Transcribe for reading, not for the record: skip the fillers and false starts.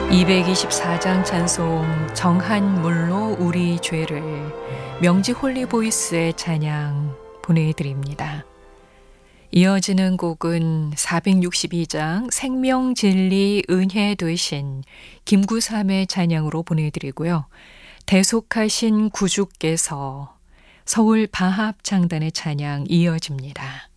224장 찬송 정한물로 우리 죄를 명지 홀리보이스의 찬양 보내드립니다. 이어지는 곡은 462장 생명 진리 은혜 되신 김구삼의 찬양으로 보내드리고요. 대속하신 구주께서 서울 바합 창단의 찬양 이어집니다.